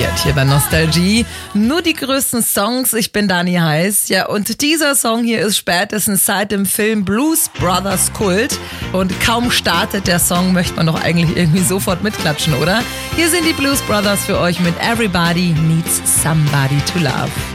präsentiert hier bei Nostalgie. Nur die größten Songs, ich bin Dani Heiß. Ja, und dieser Song hier ist spätestens seit dem Film Blues Brothers Kult. Und kaum startet der Song, möchte man doch eigentlich irgendwie sofort mitklatschen, oder? Hier sind die Blues Brothers für euch mit Everybody Needs Somebody to Love.